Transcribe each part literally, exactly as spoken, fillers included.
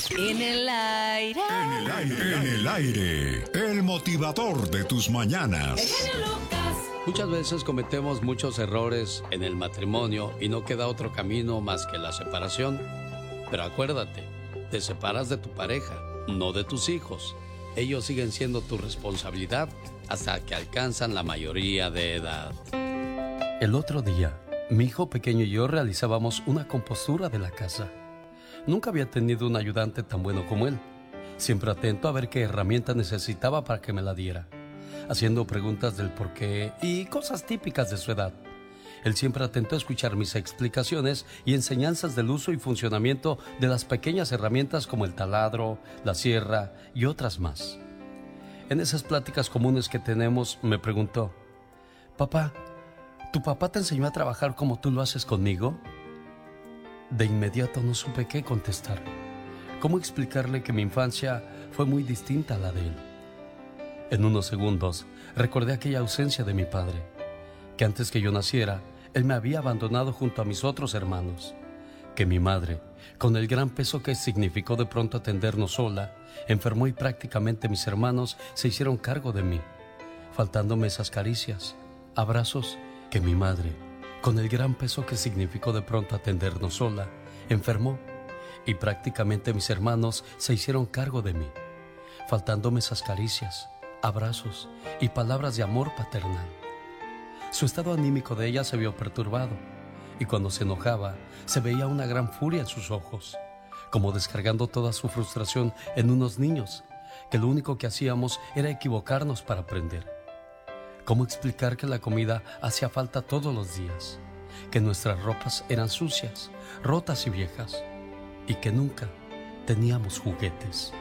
En el aire. En el aire. En el aire. El motivador de tus mañanas. El genio Lucas. Muchas veces cometemos muchos errores en el matrimonio y no queda otro camino más que la separación. Pero acuérdate, te separas de tu pareja, no de tus hijos. Ellos siguen siendo tu responsabilidad hasta que alcanzan la mayoría de edad. El otro día, mi hijo pequeño y yo realizábamos una compostura de la casa. Nunca había tenido un ayudante tan bueno como él, siempre atento a ver qué herramienta necesitaba para que me la diera, haciendo preguntas del por qué y cosas típicas de su edad. Él siempre atento a escuchar mis explicaciones y enseñanzas del uso y funcionamiento de las pequeñas herramientas como el taladro, la sierra y otras más. En esas pláticas comunes que tenemos, me preguntó: «Papá, ¿tu papá te enseñó a trabajar como tú lo haces conmigo?». De inmediato no supe qué contestar. ¿Cómo explicarle que mi infancia fue muy distinta a la de él? En unos segundos recordé aquella ausencia de mi padre, que antes que yo naciera, él me había abandonado junto a mis otros hermanos, que mi madre, con el gran peso que significó de pronto atendernos sola, enfermó y prácticamente mis hermanos se hicieron cargo de mí, faltándome esas caricias, abrazos que mi madre, con el gran peso que significó de pronto atendernos sola, enfermó y prácticamente mis hermanos se hicieron cargo de mí, faltándome esas caricias, abrazos y palabras de amor paternal. Su estado anímico de ella se vio perturbado y cuando se enojaba se veía una gran furia en sus ojos, como descargando toda su frustración en unos niños, que lo único que hacíamos era equivocarnos para aprender. ¿Cómo explicar que la comida hacía falta todos los días? Que nuestras ropas eran sucias, rotas y viejas, y que nunca teníamos juguetes.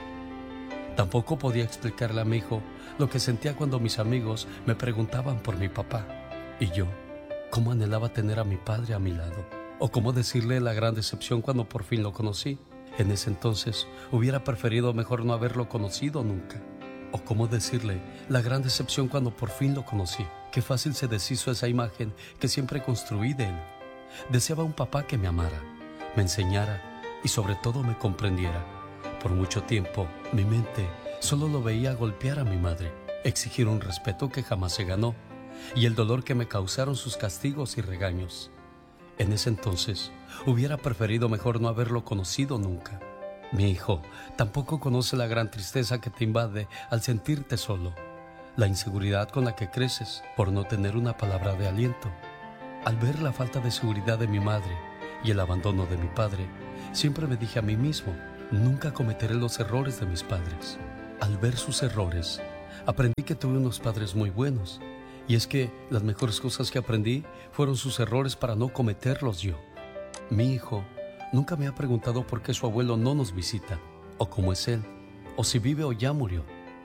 Tampoco podía explicarle a mi hijo lo que sentía cuando mis amigos me preguntaban por mi papá, y yo, cómo anhelaba tener a mi padre a mi lado, o cómo decirle la gran decepción cuando por fin lo conocí. En ese entonces hubiera preferido mejor no haberlo conocido nunca. O cómo decirle la gran decepción cuando por fin lo conocí. Qué fácil se deshizo esa imagen que siempre construí de él. Deseaba un papá que me amara, me enseñara y sobre todo me comprendiera. Por mucho tiempo, mi mente solo lo veía golpear a mi madre, exigir un respeto que jamás se ganó y el dolor que me causaron sus castigos y regaños. En ese entonces, hubiera preferido mejor no haberlo conocido nunca. Mi hijo tampoco conoce la gran tristeza que te invade al sentirte solo, la inseguridad con la que creces por no tener una palabra de aliento. Al ver la falta de seguridad de mi madre y el abandono de mi padre, siempre me dije a mí mismo, nunca cometeré los errores de mis padres. Al ver sus errores, aprendí que tuve unos padres muy buenos, y es que las mejores cosas que aprendí fueron sus errores para no cometerlos yo. Mi hijo nunca me ha preguntado por qué su abuelo no nos visita, o cómo es él, o si vive o ya murió.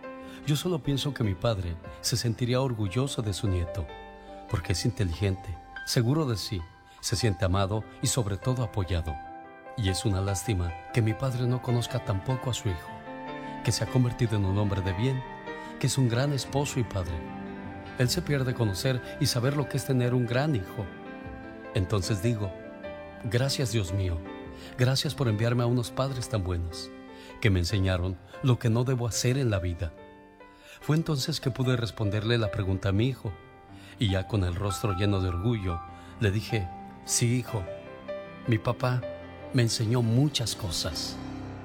Yo solo pienso que mi padre se sentiría orgulloso de su nieto, porque es inteligente, seguro de sí, se siente amado y sobre todo apoyado. Y es una lástima que mi padre no conozca tampoco a su hijo, que se ha convertido en un hombre de bien, que es un gran esposo y padre. Él se pierde conocer y saber lo que es tener un gran hijo. Entonces digo, gracias Dios mío, gracias por enviarme a unos padres tan buenos, que me enseñaron lo que no debo hacer en la vida. Fue entonces que pude responderle la pregunta a mi hijo, y ya con el rostro lleno de orgullo, le dije, sí hijo, mi papá me enseñó muchas cosas.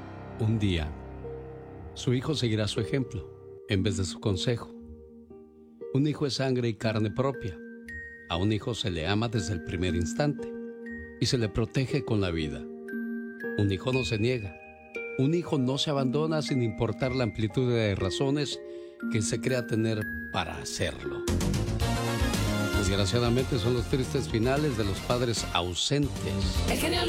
Un día, su hijo seguirá su ejemplo, en vez de su consejo. Un hijo es sangre y carne propia. A un hijo se le ama desde el primer instante y se le protege con la vida. Un hijo no se niega. Un hijo no se abandona sin importar la amplitud de razones que se crea tener para hacerlo. Desgraciadamente son los tristes finales de los padres ausentes. El genio